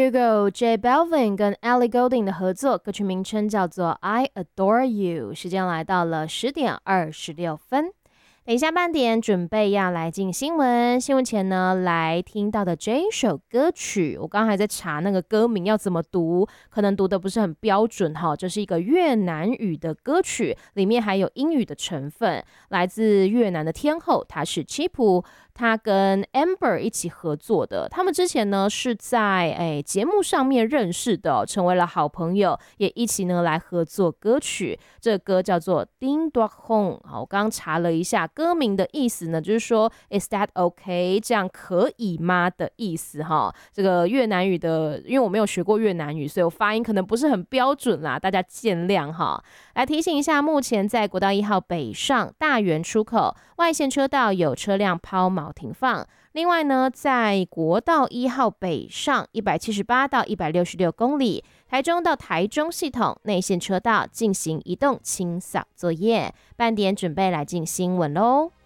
You Go，J Balvin 跟 Ellie Goulding 的合作，歌曲名称叫做 I Adore You。时间来到了10:26。等一下半点准备要来进新闻，新闻前呢来听到的这一首歌曲，我刚刚还在查那个歌名要怎么读，可能读的不是很标准哈。这是一个越南语的歌曲，里面还有英语的成分，来自越南的天后，她是 Chip，他跟 Amber 一起合作的，他们之前呢是在节目上面认识的，成为了好朋友，也一起呢来合作歌曲。这个歌叫做 Ding Dong Hong。好，我刚刚查了一下歌名的意思呢，就是说 Is that okay？ 这样可以吗的意思哈。这个越南语的，因为我没有学过越南语，所以我发音可能不是很标准啦，大家见谅哈。来提醒一下，目前在国道1号北上大园出口外线车道有车辆抛锚停放。另外呢，在国道1号北上178到166公里，台中到台中系统内线车道进行移动清扫作业。半点准备来进新闻喽。